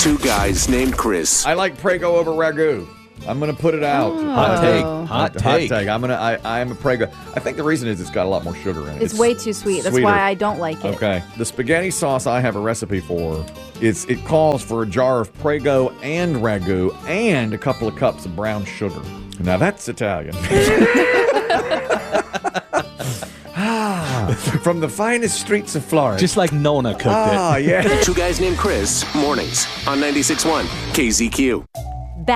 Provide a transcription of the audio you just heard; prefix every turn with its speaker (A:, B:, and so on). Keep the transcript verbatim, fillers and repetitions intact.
A: Two guys named Chris.
B: I like Prego over Ragu. I'm gonna put it out.
C: Oh.
D: Hot take.
B: Hot,
D: Hot
B: hot
D: take.
B: take. I'm gonna. I. I'm a Prego. I think the reason is it's got a lot more sugar in it.
C: It's, way too sweet. That's
B: sweeter.
C: why I don't like it.
B: Okay. The spaghetti sauce I have a recipe for. It's it calls for a jar of Prego and Ragu and a couple of cups of brown sugar. Now that's Italian. From the finest streets of Florida.
D: Just like Nona cooked
B: ah,
D: it.
B: yeah.
A: Two guys named Chris. Mornings on ninety-six point one K Z Q.